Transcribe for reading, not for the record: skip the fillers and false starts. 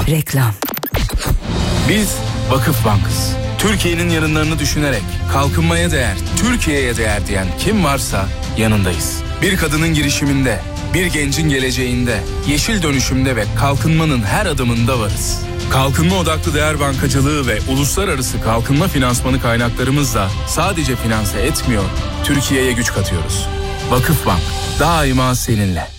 Reklam. Biz Vakıf Bank'ız. Türkiye'nin yarınlarını düşünerek kalkınmaya değer, Türkiye'ye değer diyen kim varsa yanındayız. Bir kadının girişiminde, bir gencin geleceğinde, yeşil dönüşümde ve kalkınmanın her adımında varız. Kalkınma odaklı değer bankacılığı ve uluslararası kalkınma finansmanı kaynaklarımızla sadece finanse etmiyor, Türkiye'ye güç katıyoruz. Vakıf Bank, daima seninle.